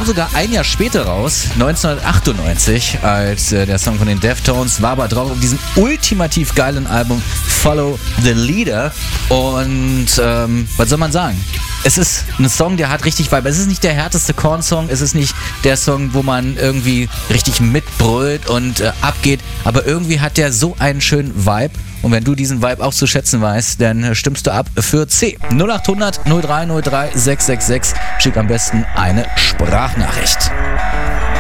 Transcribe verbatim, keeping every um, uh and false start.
kam sogar ein Jahr später raus, neunzehnhundertachtundneunzig, als äh, der Song von den Deftones, war aber drauf auf diesem ultimativ geilen Album Follow the Leader. Und ähm, was soll man sagen? Es ist ein Song, der hat richtig Vibe. Es ist nicht der härteste Korn-Song, es ist nicht der Song, wo man irgendwie richtig mitbrüllt und äh, abgeht, aber irgendwie hat der so einen schönen Vibe. Und wenn du diesen Vibe auch zu schätzen weißt, dann äh, stimmst du ab für C. null acht hundert null drei null drei sechs sechs sechs. Schick am besten eine Sprachnachricht.